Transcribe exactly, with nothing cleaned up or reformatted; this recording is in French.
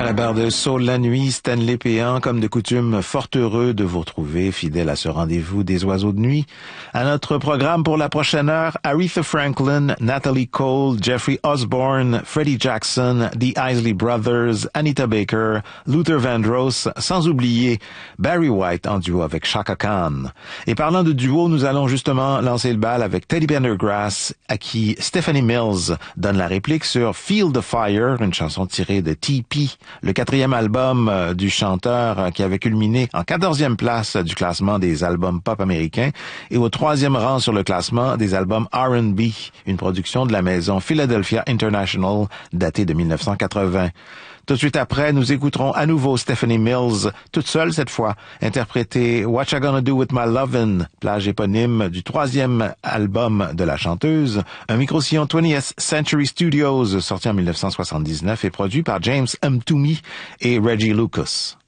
la barre de Soul la nuit, Stanley Péan, comme de coutume, fort heureux de vous retrouver, fidèle à ce rendez-vous des oiseaux de nuit. À notre programme pour la prochaine heure, Aretha Franklin, Natalie Cole, Jeffrey Osborne, Freddie Jackson, The Isley Brothers, Anita Baker, Luther Vandross, sans oublier Barry White en duo avec Chaka Khan. Et parlant de duo, nous allons justement lancer le bal avec Teddy Pendergrass, à qui Stephanie Mills donne la réplique sur Feel the Fire, une chanson tirée de T P, le quatrième album du chanteur qui avait culminé en quatorzième place du classement des albums pop américains et au troisième rang sur le classement des albums R and B, une production de la maison Philadelphia International datée de mille neuf cent quatre-vingts. Tout de suite après, nous écouterons à nouveau Stephanie Mills, toute seule cette fois, interpréter What You Gonna Do With My Lovin', plage éponyme du troisième album de la chanteuse, un micro-sillon twentieth Century Studios sorti en mille neuf cent soixante-dix-neuf et produit par James M. Toomey et Reggie Lucas.